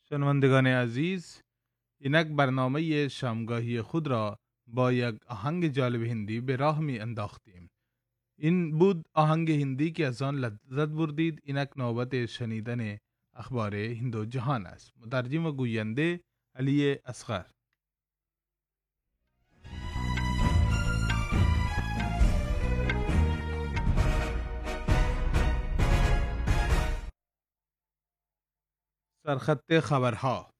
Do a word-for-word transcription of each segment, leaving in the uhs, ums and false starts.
شنوندگان عزیز، اینک برنامه شامگاهی خود را با یک آهنگ جالب هندی به راه می انداختیم. این بود آهنگ هندی که از آن لذت بردید. اینک نوبت شنیدن اخبار هند و جهان است. مترجم و گوینده علی اصغر. سرخط خبرها: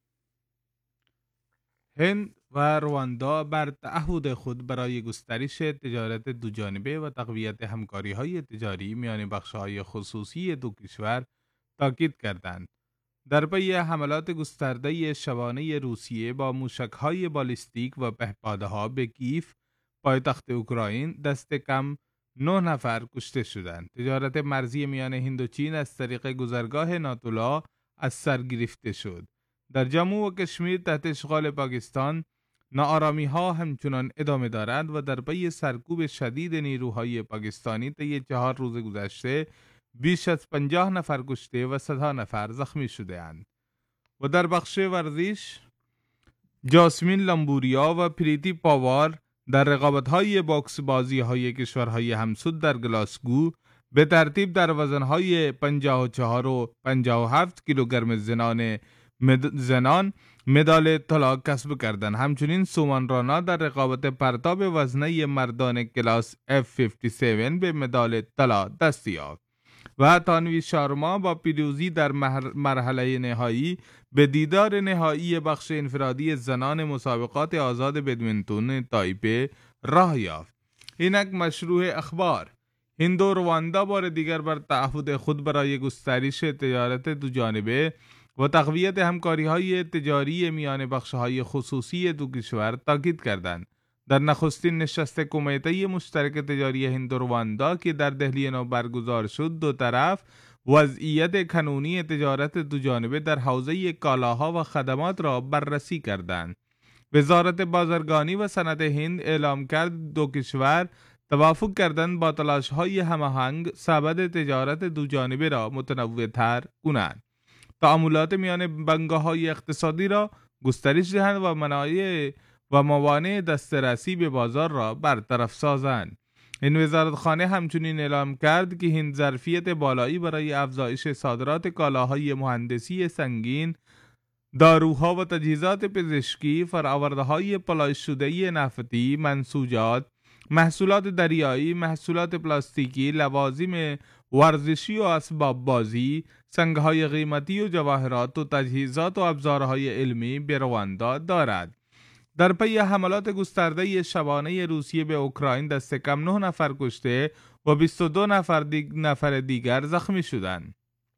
هند و رواندا بر تعهد خود برای گسترش تجارت دوجانبه و تقویت همکاری‌های تجاری میان بخش‌های خصوصی دو کشور تاکید کردند. در پی حملات گسترده شبانه روسیه با موشک‌های بالیستیک و پهپادها به کیف، پایتخت اوکراین، دست کم نه نفر کشته شدند. تجارت مرزی میان هند و چین از طریق گذرگاه ناتولا از سر گرفته شد. در جموں و کشمیر تحت اشغال پاکستان ناآرامی ها همچنان ادامه دارد و در پی سرکوب شدید نیروهای پاکستانی طی چهار روز گذشته بیش از پنجاه نفر کشته و صدها نفر زخمی شده اند. و در بخش ورزش، جاسمین لامبوریا و پریتی پاوار در رقابت‌های باکس بازی‌های کشورهای همسود در گلاسگو به ترتیب در وزن‌های پنجاه و چهار و پنجاه و هفت کیلوگرم زنان مد... زنان مدال طلا کسب کردند. همچنین سومان رانا در رقابت پرتاب وزنه مردان کلاس اف پنجاه و هفت به مدال طلا دست یافت و تانوی شارما با پیروزی در مرحله نهایی به دیدار نهایی بخش انفرادی زنان مسابقات آزاد بدمنتون تایپه راه یافت. اینک مشروع اخبار: هند و رواندا بار دیگر بر تعهد خود برای گسترش تجارت دوجانبه و تقویت همکاری‌های تجاری میان بخش‌های خصوصی دو کشور تاکید کردند. در نخستین نشست کمیته مشترک تجاری هند و رواندا که در دهلی نو برگزار شد، دو طرف وضعیت قانونی تجارت دوجانبه در حوزه کالاها و خدمات را بررسی کردند. وزارت بازرگانی و صنعت هند اعلام کرد دو کشور توافق کردند با تلاش‌های هماهنگ سبد تجارت دوجانبه را متنوع‌تر کنند، تعاملات میان بنگاه‌های اقتصادی را گسترش دهند و منایع و موانع دسترسی به بازار را برطرف سازند. این وزارتخانه همچنین اعلام کرد که هند ظرفیت بالایی برای افزایش صادرات کالاهای مهندسی سنگین، داروها و تجهیزات پزشکی، فرآورده‌های پالایش شده نفتی، منسوجات، محصولات دریایی، محصولات پلاستیکی، لوازم ورزشی و اسباب بازی، سنگ‌های قیمتی و جواهرات و تجهیزات و ابزارهای علمی به رواندا دارد. در پی حملات گسترده شبانه روسیه به اوکراین دست کم نه نفر کشته و بیست و دو نفر, دیگ نفر دیگر زخمی شدند.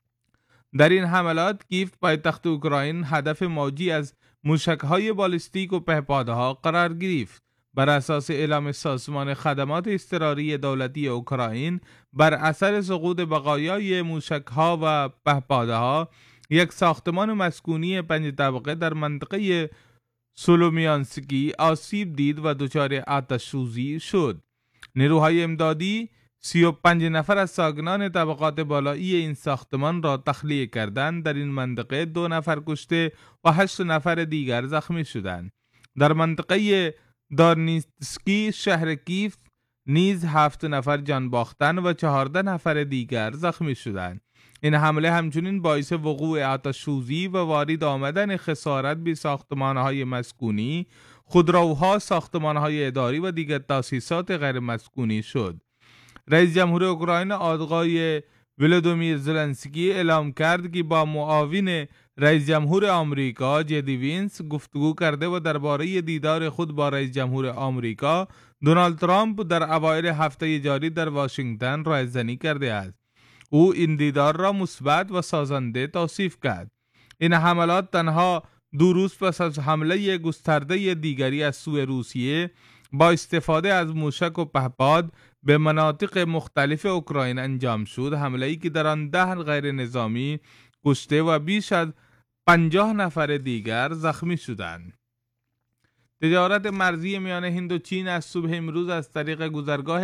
در این حملات کیف، پایتخت اوکراین، هدف موجی از موشک‌های بالیستیک و پهپادها قرار گرفت. بر اساس اعلام سازمان خدمات اضطراری دولتی اوکراین، بر اثر سقوط بقایای موشک‌ها و پهپادها، یک ساختمان مسکونی پنج طبقه در منطقه سولومیانسکی آسیب دید و دچار آتش سوزی شد. نیروهای امدادی سی و پنج نفر از ساکنان طبقات بالایی این ساختمان را تخلیه کردند. در این منطقه دو نفر کشته و هشت نفر دیگر زخمی شدند. در منطقه دارنیتسکی شهر کیف نیز هفت نفر جان باختند و چهارده نفر دیگر زخمی شدند. این حمله همچنین باعث وقوع آتش سوزی و وارد آمدن خسارت به ساختمان‌های مسکونی، خودروها، ساختمان‌های اداری و دیگر تأسیسات غیر مسکونی شد. رئیس جمهور اوکراین آقای ولودیمیر زلنسکی اعلام کرد که با معاون رئیس جمهور آمریکا جدی وینس گفتگو کرده و درباره دیدار خود با رئیس جمهور آمریکا دونالد ترامپ در اوایل هفته جاری در واشنگتن رایزنی کرده است. او این دیدار را مثبت و سازنده توصیف کرد. این حملات تنها دو روز پس از حمله گسترده دیگری از سوی روسیه با استفاده از موشک و پهپاد به مناطق مختلف اوکراین انجام شد، حمله‌ای که در آن ده غیر نظامی کشته و بیش از پنجاه نفر دیگر زخمی شدند. تجارت مرزی میان هند و چین از صبح امروز از طریق گذرگاه